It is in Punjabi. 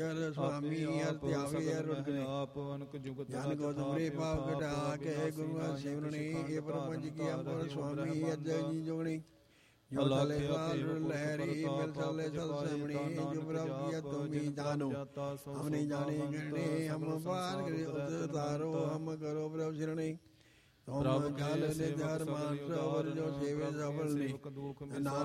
ਸੁਆਮੀ ਹਰ ਧਿਆਵੇ ਹਰ ਰੁਕਨੇ ਆਪ ਅਨਕ ਜੁਗਤ ਜਨ ਕੋ ਤੁਮਰੇ ਪਾਪ ਘਟਾ ਕੇ ਗੁਰੂ ਸਿਮਰਨੇ ਇਹ ਪਰਮੰਜ ਕੀ ਅੰਬਰ ਸੁਆਮੀ ਅਜੈ ਜੀ ਜੋਗਣੀ ਜੋ ਚਲੇ ਸਾਲ ਲਹਿਰੀ ਮਿਲ ਚਲੇ ਸਲ ਸਮਣੀ ਜੋ ਪ੍ਰਭ ਕੀਆ ਤੁਮੀ ਜਾਨੋ ਹਮ ਨਹੀਂ ਜਾਣੇ ਗਣੇ ਹਮ ਪਾਰ ਕਰੇ ਉਤਾਰੋ ਹਮ ਕਰੋ ਪ੍ਰਭ ਸਿਰਣੇ ਤੁਮ ਜਲ ਨਿਧਰ ਮਾਨ ਸਵਰ ਜੋ ਸੇਵੇ ਸਫਲ ਨੇ